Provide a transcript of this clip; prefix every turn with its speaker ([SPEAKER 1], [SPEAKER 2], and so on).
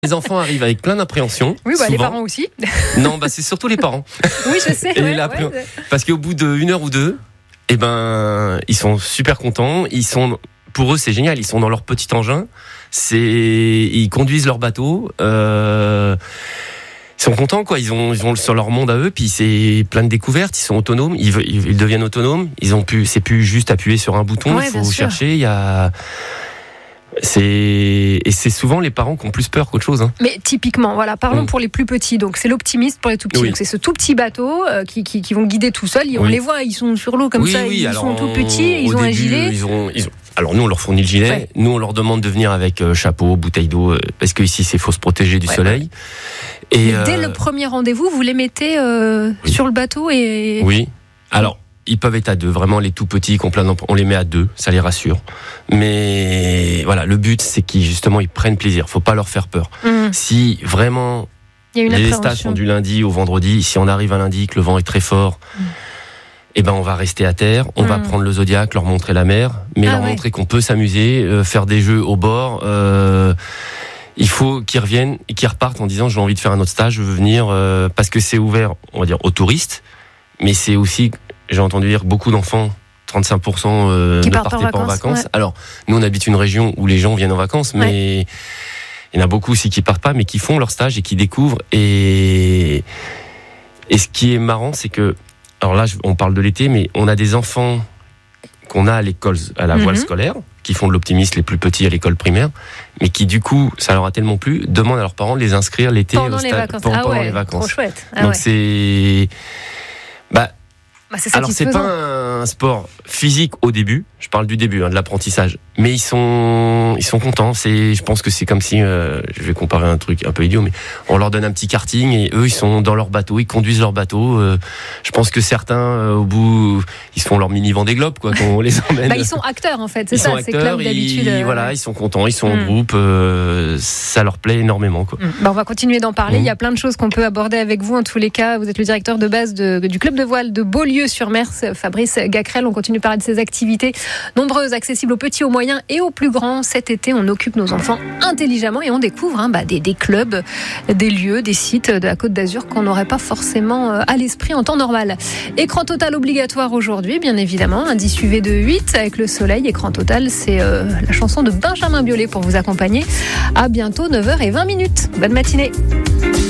[SPEAKER 1] Les enfants arrivent avec plein d'appréhension.
[SPEAKER 2] Oui,
[SPEAKER 1] souvent.
[SPEAKER 2] Les parents aussi.
[SPEAKER 1] Non, c'est surtout les parents.
[SPEAKER 2] Oui, je sais.
[SPEAKER 1] Parce qu'au bout d'une heure ou deux, ils sont super contents. Pour eux, c'est génial. Ils sont dans leur petit engin. Ils conduisent leur bateau. Ils sont contents, quoi. Ils ont sur leur monde à eux. Puis c'est plein de découvertes. Ils sont autonomes. Ils deviennent autonomes. C'est plus juste appuyer sur un bouton. Il faut chercher. C'est souvent les parents qui ont plus peur qu'autre chose.
[SPEAKER 2] Mais typiquement, parlons pour les plus petits. Donc c'est l'optimiste pour les tout petits. Oui. Donc c'est ce tout petit bateau qui vont guider tout seul. On les voit, ils sont sur l'eau comme ça. Ils sont tout petits. Ils ont un gilet.
[SPEAKER 1] Alors nous on leur fournit le gilet. Ouais. Nous on leur demande de venir avec chapeau, bouteille d'eau, parce que ici c'est faut se protéger du soleil.
[SPEAKER 2] Et dès le premier rendez-vous, vous les mettez sur le bateau et.
[SPEAKER 1] Oui. Alors. Ils peuvent être à deux, vraiment les tout petits, on les met à deux, ça les rassure. Mais voilà, le but c'est qu'ils ils prennent plaisir, faut pas leur faire peur. Si vraiment les stages sont du lundi au vendredi, si on arrive un lundi que le vent est très fort, on va rester à terre, on va prendre le Zodiac, leur montrer la mer, mais montrer qu'on peut s'amuser, faire des jeux au bord. Il faut qu'ils reviennent et qu'ils repartent en disant j'ai envie de faire un autre stage, je veux venir parce que c'est ouvert, on va dire aux touristes, mais c'est aussi j'ai entendu dire beaucoup d'enfants, 35% ne partaient pas en vacances. Ouais. Alors, nous, on habite une région où les gens viennent en vacances, mais il y en a beaucoup aussi qui partent pas, mais qui font leur stage et qui découvrent. Et ce qui est marrant, c'est que, alors là, on parle de l'été, mais on a des enfants qu'on a à l'école, à la voile scolaire, qui font de l'optimisme, les plus petits à l'école primaire, mais qui, du coup, ça leur a tellement plu, demandent à leurs parents de les inscrire l'été
[SPEAKER 2] pendant les vacances. Trop chouette.
[SPEAKER 1] Donc c'est... Alors c'est pas un sport physique au début, je parle du début, de l'apprentissage, mais ils sont contents. Je pense que c'est comme si, je vais comparer un truc un peu idiot, mais on leur donne un petit karting et eux ils sont dans leur bateau, ils conduisent leur bateau. Je pense que certains au bout ils se font leur mini Vendée Globe quoi, quand on les emmène.
[SPEAKER 2] Ils sont acteurs en fait, c'est ça, c'est club d'habitude.
[SPEAKER 1] Ils sont contents, ils sont en groupe, ça leur plaît énormément quoi.
[SPEAKER 2] On va continuer d'en parler. Il y a plein de choses qu'on peut aborder avec vous en tous les cas. Vous êtes le directeur de base du club de voile de Beaulieu-sur-Mer, Fabrice Gacrel. On continue de parler de ces activités nombreuses, accessibles aux petits, aux moyens et aux plus grands. Cet été, on occupe nos enfants intelligemment et on découvre des clubs, des lieux, des sites de la Côte d'Azur qu'on n'aurait pas forcément à l'esprit en temps normal. Écran total obligatoire aujourd'hui, bien évidemment. Indice UV de 8 avec le soleil. Écran total, c'est la chanson de Benjamin Biolay pour vous accompagner. À bientôt, 9h20. Bonne matinée.